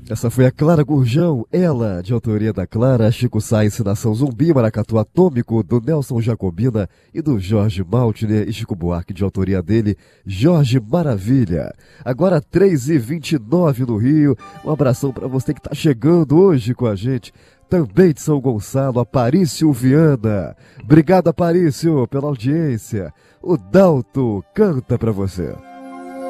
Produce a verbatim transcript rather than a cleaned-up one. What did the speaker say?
Essa foi a Clara Gurjão, ela, de autoria da Clara, Chico Science, Nação Zumbi, Maracatu Atômico, do Nelson Jacobina e do Jorge Maltner e Chico Buarque, de autoria dele, Jorge Maravilha. Agora três e vinte e nove no Rio, um abração para você que está chegando hoje com a gente, também de São Gonçalo, Aparício Viana. Obrigado, Aparício, pela audiência. O Dalto canta para você.